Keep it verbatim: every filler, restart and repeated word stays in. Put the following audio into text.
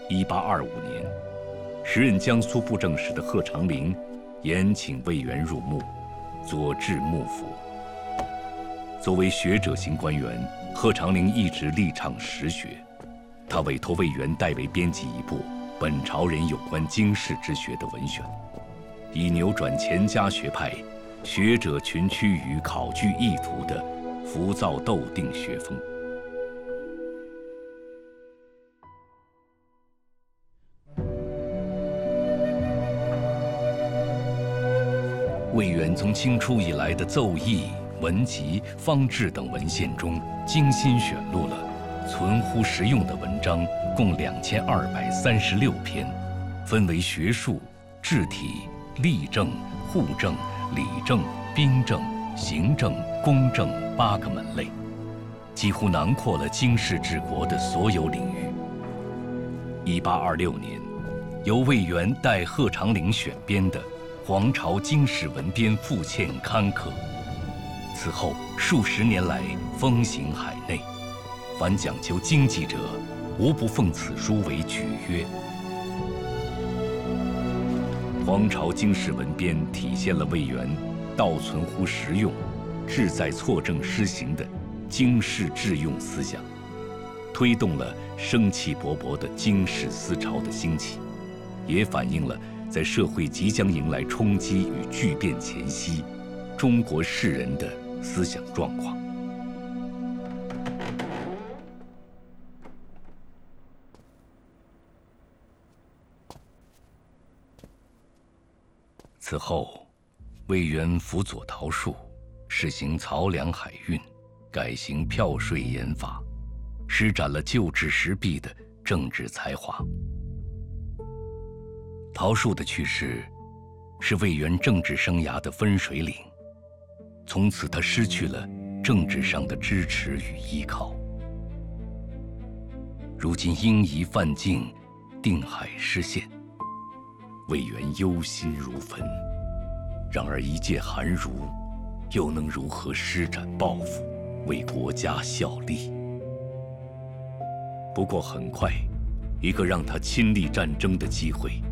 一八二五年，时任江苏布政使的贺长龄延请魏源入幕，佐治幕府。作为学者型官员，贺长龄一直力倡实学。他委托魏源代为编辑一部本朝人有关经世之学的文选，以扭转钱家学派学者群趋于考据意图的浮躁斗定学风。魏源从清初以来的奏议、文集、方志等文献中，精心选录了存乎实用的文章，共两千二百三十六篇，分为学术、治体、吏政、户政、礼政、兵政、行政、公政八个门类，几乎囊括了经世治国的所有领域。一八二六年，由魏源代贺长龄选编的《黄巢经世文编复嵌刊刻》，此后数十年来风行海内，凡讲究经济者，无不奉此书为举约。《黄巢经世文编》体现了魏源道存乎实用、志在错政施行的经世致用思想，推动了生气勃勃的经世思潮的兴起，也反映了在社会即将迎来冲击与巨变前夕，中国士人的思想状况。此后，魏源辅佐陶树，实行漕粮海运，改行票税盐法，施展了旧制时弊的政治才华。陶树的去世，是魏源政治生涯的分水岭，从此他失去了政治上的支持与依靠。如今英夷犯境，定海失陷，魏源忧心如焚。然而一介寒儒，又能如何施展抱负，为国家效力？不过很快，一个让他亲历战争的机会